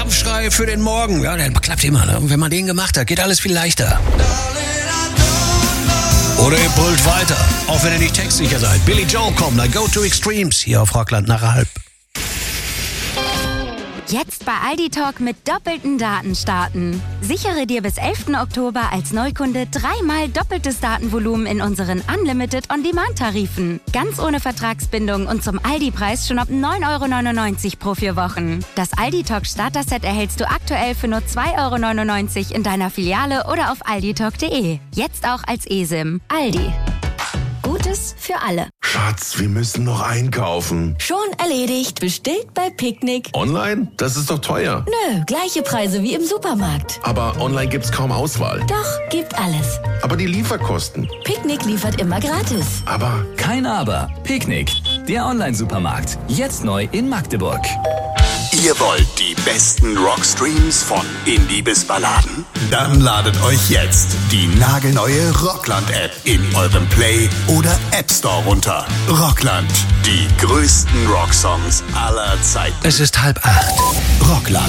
Kampfschrei für den Morgen. Ja, der klappt immer, ne? Und wenn man den gemacht hat, geht alles viel leichter. Oder ihr brüllt weiter, auch wenn ihr nicht textsicher seid. Billy Joe kommt, I Go to Extremes, hier auf Rockland nach 1:30. Jetzt bei Aldi Talk mit doppelten Daten starten. Sichere dir bis 11. Oktober als Neukunde 3-mal doppeltes Datenvolumen in unseren Unlimited On-Demand-Tarifen. Ganz ohne Vertragsbindung und zum Aldi-Preis schon ab 9,99 € pro 4 Wochen. Das Aldi Talk Starter-Set erhältst du aktuell für nur 2,99 € in deiner Filiale oder auf alditalk.de. Jetzt auch als eSIM. Aldi. Gutes für alle. Schatz, wir müssen noch einkaufen. Schon erledigt. Bestellt bei Picknick. Online? Das ist doch teuer. Nö, gleiche Preise wie im Supermarkt. Aber online gibt's kaum Auswahl. Doch, gibt alles. Aber die Lieferkosten? Picknick liefert immer gratis. Aber... Kein Aber. Picknick, der Online-Supermarkt. Jetzt neu in Magdeburg. Ihr wollt die besten Rockstreams von Indie bis Balladen? Dann ladet euch jetzt die nagelneue Rockland-App in eurem Play- oder App Store runter. Rockland, die größten Rocksongs aller Zeiten. Es ist 7:30. Rockland.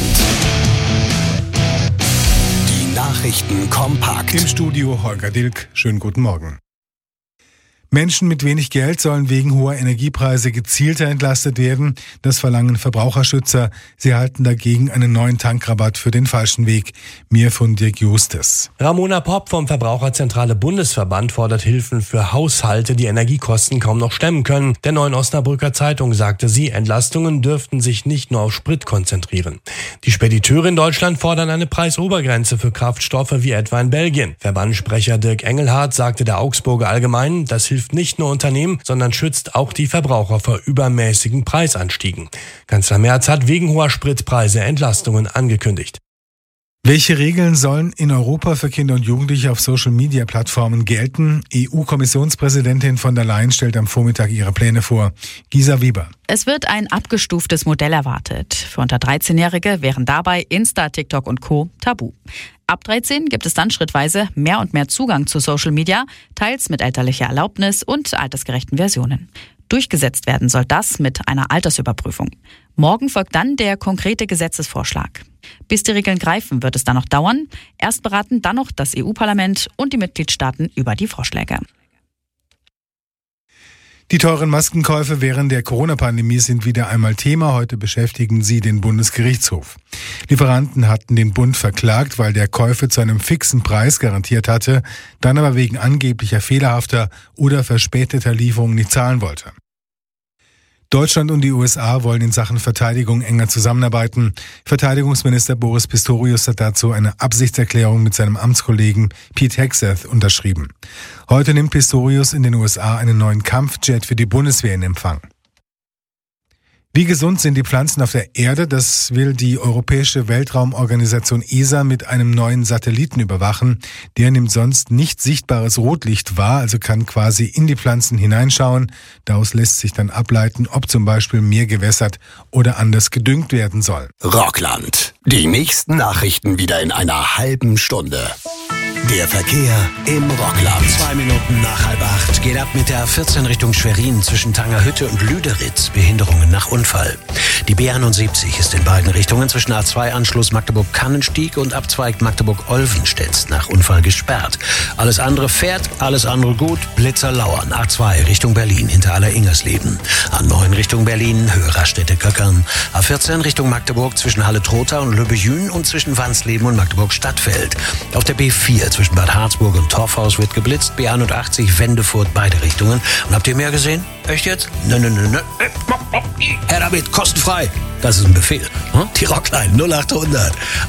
Die Nachrichten kompakt. Im Studio Holger Dilk. Schönen guten Morgen. Menschen mit wenig Geld sollen wegen hoher Energiepreise gezielter entlastet werden. Das verlangen Verbraucherschützer. Sie erhalten dagegen einen neuen Tankrabatt für den falschen Weg. Mehr von Dirk Justes. Ramona Popp vom Verbraucherzentrale Bundesverband fordert Hilfen für Haushalte, die Energiekosten kaum noch stemmen können. Der Neuen Osnabrücker Zeitung sagte sie, Entlastungen dürften sich nicht nur auf Sprit konzentrieren. Die Spediteure in Deutschland fordern eine Preisobergrenze für Kraftstoffe wie etwa in Belgien. Verbandssprecher Dirk Engelhardt sagte der Augsburger Allgemeinen, das hilft nicht nur Unternehmen, sondern schützt auch die Verbraucher vor übermäßigen Preisanstiegen. Kanzler Merz hat wegen hoher Spritpreise Entlastungen angekündigt. Welche Regeln sollen in Europa für Kinder und Jugendliche auf Social-Media-Plattformen gelten? EU-Kommissionspräsidentin von der Leyen stellt am Vormittag ihre Pläne vor. Gisa Weber. Es wird ein abgestuftes Modell erwartet. Für unter 13-Jährige wären dabei Insta, TikTok und Co. tabu. Ab 13 gibt es dann schrittweise mehr und mehr Zugang zu Social Media, teils mit elterlicher Erlaubnis und altersgerechten Versionen. Durchgesetzt werden soll das mit einer Altersüberprüfung. Morgen folgt dann der konkrete Gesetzesvorschlag. Bis die Regeln greifen, wird es dann noch dauern. Erst beraten dann noch das EU-Parlament und die Mitgliedstaaten über die Vorschläge. Die teuren Maskenkäufe während der Corona-Pandemie sind wieder einmal Thema. Heute beschäftigen sie den Bundesgerichtshof. Lieferanten hatten den Bund verklagt, weil der Käufe zu einem fixen Preis garantiert hatte, dann aber wegen angeblicher fehlerhafter oder verspäteter Lieferungen nicht zahlen wollte. Deutschland und die USA wollen in Sachen Verteidigung enger zusammenarbeiten. Verteidigungsminister Boris Pistorius hat dazu eine Absichtserklärung mit seinem Amtskollegen Pete Hegseth unterschrieben. Heute nimmt Pistorius in den USA einen neuen Kampfjet für die Bundeswehr in Empfang. Wie gesund sind die Pflanzen auf der Erde? Das will die Europäische Weltraumorganisation ESA mit einem neuen Satelliten überwachen. Der nimmt sonst nicht sichtbares Rotlicht wahr, also kann quasi in die Pflanzen hineinschauen. Daraus lässt sich dann ableiten, ob zum Beispiel mehr gewässert oder anders gedüngt werden soll. Rockland. Die nächsten Nachrichten wieder in einer halben Stunde. Der Verkehr im Rockland. 2 Minuten nach 7:30 geht ab mit der A14 Richtung Schwerin zwischen Tangerhütte und Lüderitz. Behinderungen nach Unfall. Die B71 ist in beiden Richtungen zwischen A2-Anschluss Magdeburg-Kannenstieg und Abzweig Magdeburg-Olvenstedt nach Unfall gesperrt. Alles andere fährt, alles andere gut. Blitzer lauern. A2 Richtung Berlin hinter Aller-Ingersleben. A9 Richtung Berlin, Höhe Raststätte-Köckern. A14 Richtung Magdeburg zwischen Halle-Trotha und Löbejün und zwischen Wansleben und Magdeburg-Stadtfeld. Auf der B4 zwischen Bad Harzburg und Torfhaus wird geblitzt. B81 Wendefurt beide Richtungen. Und habt ihr mehr gesehen? Echt jetzt? Nö. Herr damit, kostenfrei. Das ist ein Befehl. Die Rockline 0800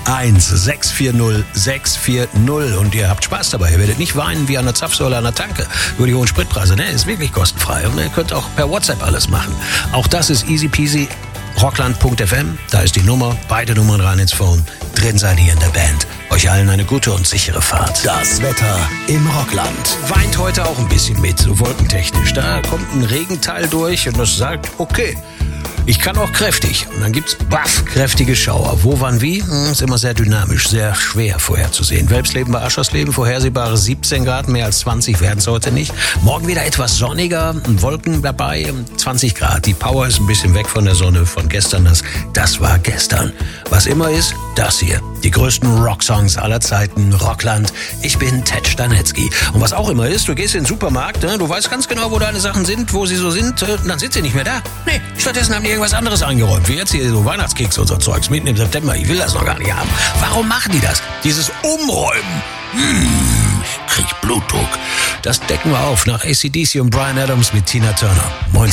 1640 640. Und ihr habt Spaß dabei. Ihr werdet nicht weinen wie an der Zapfsäule an der Tanke über die hohen Spritpreise. Ne, ist wirklich kostenfrei. Und ihr könnt auch per WhatsApp alles machen. Auch das ist easy peasy. Rockland.fm, da ist die Nummer. Beide Nummern rein ins Phone. Drin sein hier in der Band. Euch allen eine gute und sichere Fahrt. Das Wetter im Rockland. Weint heute auch ein bisschen mit, so wolkentechnisch. Da kommt ein Regenteil durch und das sagt, okay, Ich kann auch kräftig. Und dann gibt's kräftige Schauer. Wo, wann, wie? Ist immer sehr dynamisch, sehr schwer vorherzusehen. Welpsleben bei Aschersleben, vorhersehbare 17 Grad, mehr als 20 werden es heute nicht. Morgen wieder etwas sonniger, Wolken dabei, 20 Grad. Die Power ist ein bisschen weg von der Sonne von gestern. Das war gestern. Was immer ist, das hier. Die größten Rocksongs aller Zeiten, Rockland. Ich bin Ted Stanetzky. Und was auch immer ist, du gehst in den Supermarkt, du weißt ganz genau, wo deine Sachen sind, wo sie so sind, dann sind sie nicht mehr da. Nee, stattdessen haben die irgendwas anderes eingeräumt, wie jetzt hier so Weihnachtskeks und so Zeugs mitten im September. Ich will das noch gar nicht haben. Warum machen die das? Dieses Umräumen. Ich krieg Blutdruck. Das decken wir auf nach AC/DC und Bryan Adams mit Tina Turner. Moin.